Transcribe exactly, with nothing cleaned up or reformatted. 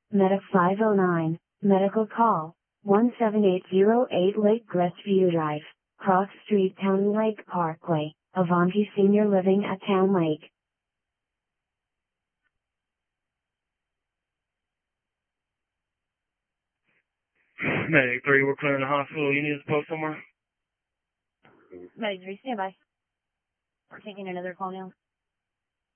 Medic five oh nine, medical call, one seven eight zero eight Lake Crestview Drive, Cross Street, Town Lake Parkway, Avanti Senior Living at Town Lake. Medic three, we're clearing the hospital. You need us to post somewhere? Medic three, stand by. We're taking another call now.